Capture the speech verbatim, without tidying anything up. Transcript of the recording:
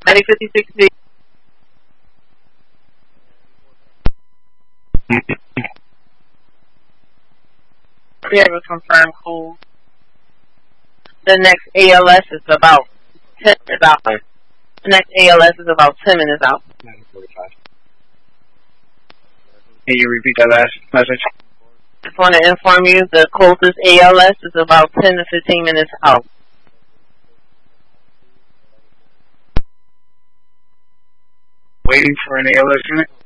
ninety fifty-six B. We have a confirmed call. The next A L S is about ten minutes out. The next A L S is about ten minutes out. nine forty-five. Can you repeat that last message? Just want to inform you the closest A L S is about ten to fifteen minutes out. Waiting for an A L S unit?